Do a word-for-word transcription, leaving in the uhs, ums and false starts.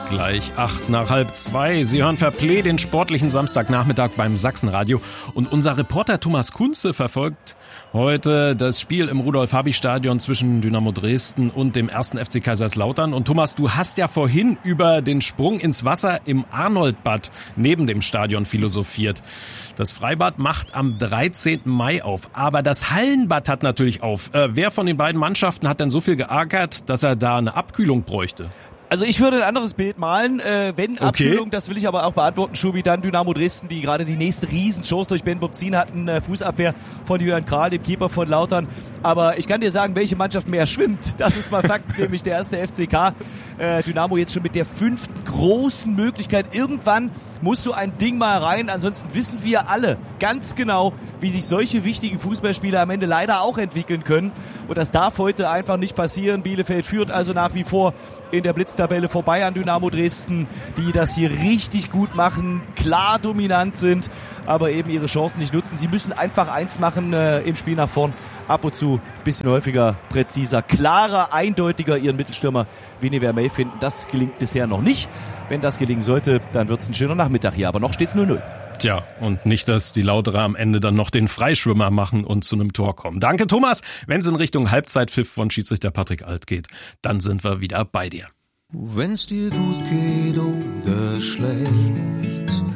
gleich acht nach halb zwei. Sie hören Fairplay, den sportlichen Samstagnachmittag beim Sachsenradio. Und unser Reporter Thomas Kunze verfolgt heute das Spiel im Rudolf-Habich-Stadion zwischen Dynamo Dresden und dem ersten F C Kaiserslautern. Und Thomas, du hast ja vorhin über den Sprung ins Wasser im Arnoldbad neben dem Stadion philosophiert. Das Freibad macht am dreizehnten Mai auf, aber das Hallenbad hat natürlich auf. Äh, wer von den beiden Mannschaften hat denn so viel geärgert, dass er da eine Abkühlung bräuchte? Also ich würde ein anderes Bild malen, äh, wenn Okay. Abkühlung, das will ich aber auch beantworten, Schubi, dann Dynamo Dresden, die gerade die nächste Riesenchance durch Ben Bobzin hatten, äh, Fußabwehr von Jürgen Kral, dem Keeper von Lautern. Aber ich kann dir sagen, welche Mannschaft mehr schwimmt. Das ist mal Fakt, nämlich der erste F C K. Äh, Dynamo jetzt schon mit der fünften großen Möglichkeit. Irgendwann musst du ein Ding mal rein, ansonsten wissen wir alle ganz genau, wie sich solche wichtigen Fußballspiele am Ende leider auch entwickeln können. Und das darf heute einfach nicht passieren. Bielefeld führt also nach wie vor in der Blitztabelle vorbei an Dynamo Dresden, die das hier richtig gut machen, klar dominant sind, aber eben ihre Chancen nicht nutzen. Sie müssen einfach eins machen äh, im Spiel nach vorn, ab und zu ein bisschen häufiger, präziser, klarer, eindeutiger ihren Mittelstürmer Vinny Vermey finden. Das gelingt bisher noch nicht. Wenn das gelingen sollte, dann wird es ein schöner Nachmittag hier, aber noch steht es null null. Tja, und nicht, dass die Lauterer am Ende dann noch den Freischwimmer machen und zu einem Tor kommen. Danke, Thomas. Wenn es in Richtung Halbzeitpfiff von Schiedsrichter Patrick Alt geht, dann sind wir wieder bei dir. Wenn's dir gut geht oder schlecht,